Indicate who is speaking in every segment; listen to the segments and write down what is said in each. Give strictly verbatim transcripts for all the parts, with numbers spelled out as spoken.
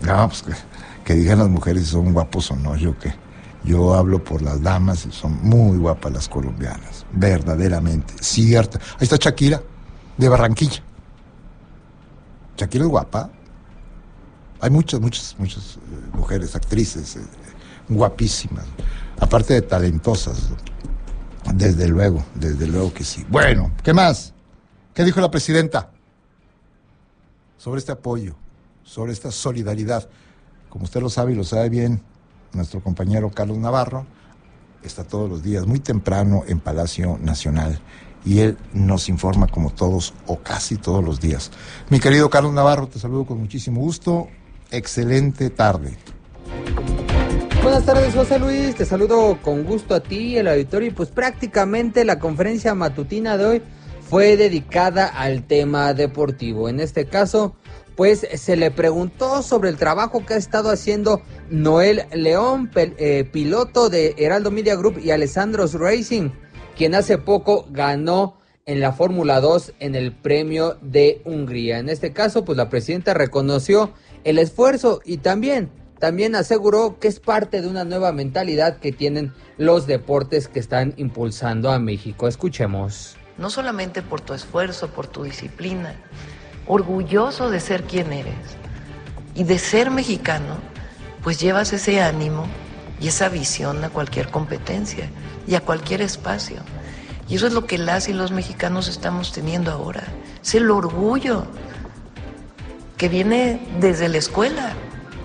Speaker 1: No, pues que, que digan las mujeres si son guapos o no, yo qué. Yo hablo por las damas y son muy guapas las colombianas, verdaderamente, cierta. Ahí está Shakira, de Barranquilla. Shakira es guapa. Hay muchas, muchas, muchas eh, mujeres, actrices, eh, guapísimas, aparte de talentosas, desde luego, desde luego que sí. Bueno, ¿qué más? ¿Qué dijo la presidenta sobre este apoyo, sobre esta solidaridad? Como usted lo sabe y lo sabe bien, nuestro compañero Carlos Navarro está todos los días, muy temprano, en Palacio Nacional, y él nos informa como todos o casi todos los días. Mi querido Carlos Navarro, te saludo con muchísimo gusto. Excelente tarde.
Speaker 2: Buenas tardes, José Luis, te saludo con gusto a ti, el auditorio, y pues prácticamente la conferencia matutina de hoy fue dedicada al tema deportivo. En este caso, pues se le preguntó sobre el trabajo que ha estado haciendo Noel León, pel, eh, piloto de Heraldo Media Group, y Alessandros Racing, quien hace poco ganó en la Fórmula dos en el Premio de Hungría. En este caso, pues la presidenta reconoció el esfuerzo y también, también aseguró que es parte de una nueva mentalidad que tienen los deportes que están impulsando a México. Escuchemos.
Speaker 3: No solamente por tu esfuerzo, por tu disciplina, orgulloso de ser quien eres y de ser mexicano, pues llevas ese ánimo y esa visión a cualquier competencia y a cualquier espacio. Y eso es lo que las y los mexicanos estamos teniendo ahora. Es el orgullo que viene desde la escuela.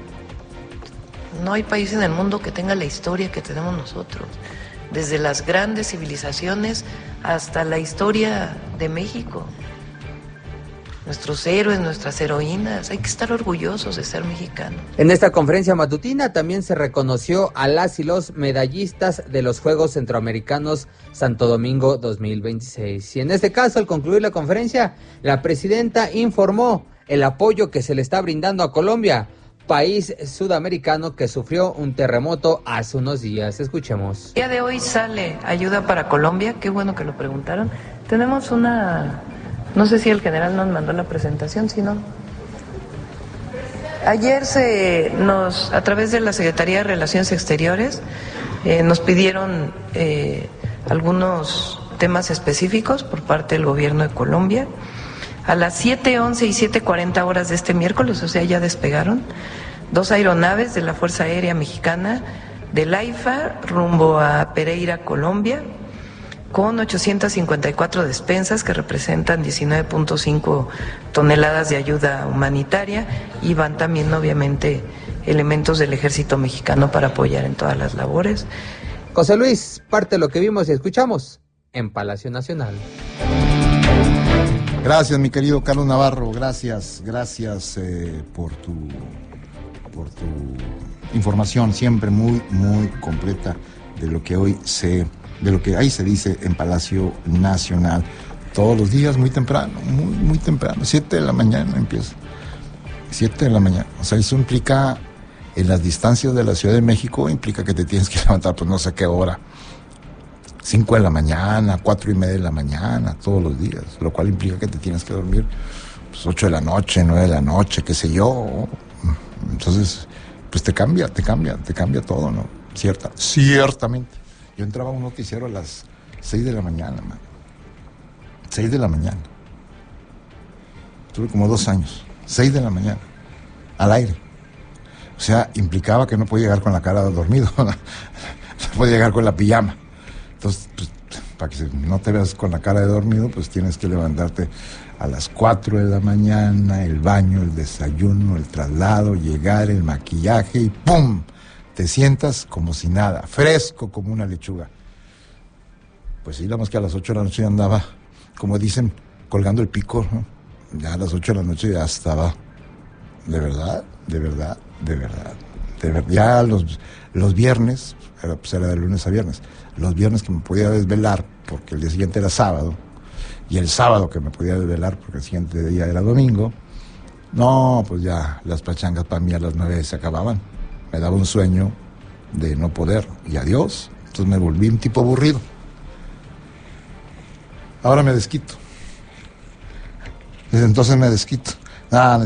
Speaker 3: No hay país en el mundo que tenga la historia que tenemos nosotros, desde las grandes civilizaciones hasta la historia de México. Nuestros héroes, nuestras heroínas, hay que estar orgullosos de ser mexicanos.
Speaker 2: En esta conferencia matutina también se reconoció a las y los medallistas de los Juegos Centroamericanos Santo Domingo dos mil veintiséis. Y en este caso, al concluir la conferencia, la presidenta informó el apoyo que se le está brindando a Colombia, país sudamericano que sufrió un terremoto hace unos días. Escuchemos.
Speaker 3: El día de hoy sale ayuda para Colombia, qué bueno que lo preguntaron. Tenemos una... No sé si el general nos mandó la presentación, si no. Ayer se nos, a través de la Secretaría de Relaciones Exteriores, eh, nos pidieron eh, algunos temas específicos por parte del gobierno de Colombia. A las siete once y siete cuarenta horas de este miércoles, o sea, ya despegaron, dos aeronaves de la Fuerza Aérea Mexicana del AIFA rumbo a Pereira, Colombia, con ochocientas cincuenta y cuatro despensas que representan diecinueve punto cinco toneladas de ayuda humanitaria, y van también obviamente elementos del ejército mexicano para apoyar en todas las labores.
Speaker 2: José Luis, parte de lo que vimos y escuchamos en Palacio Nacional.
Speaker 1: Gracias, mi querido Carlos Navarro, gracias, gracias eh, por tu, por tu información siempre muy, muy completa de lo que hoy se... de lo que ahí se dice en Palacio Nacional, todos los días muy temprano, muy, muy temprano, siete de la mañana empieza, siete de la mañana, o sea, eso implica, en las distancias de la Ciudad de México, implica que te tienes que levantar, pues no sé qué hora, cinco de la mañana, cuatro y media de la mañana, todos los días, lo cual implica que te tienes que dormir, pues ocho de la noche, nueve de la noche, qué sé yo, entonces, pues te cambia, te cambia, te cambia todo, ¿no? Cierta, ciertamente. Yo entraba a un noticiero a las seis de la mañana, man. seis de la mañana. Tuve como dos años. seis de la mañana. Al aire. O sea, implicaba que no podía llegar con la cara dormido. No podía llegar con la pijama. Entonces, pues, para que no te veas con la cara de dormido, pues tienes que levantarte a las cuatro de la mañana, el baño, el desayuno, el traslado, llegar, el maquillaje y ¡pum! Te sientas como si nada, fresco como una lechuga. Pues sí, nada más que a las ocho de la noche ya andaba, como dicen, colgando el pico, ¿no? Ya a las ocho de la noche ya estaba, de verdad, de verdad, de verdad. De ver, ya los, los viernes, era, pues era de lunes a viernes, los viernes que me podía desvelar, porque el día siguiente era sábado, y el sábado que me podía desvelar, porque el siguiente día era domingo, no, pues ya las pachangas para mí a las nueve se acababan. Me daba un sueño de no poder, y adiós. Entonces me volví un tipo aburrido. Ahora me desquito. Desde entonces me desquito. Ah,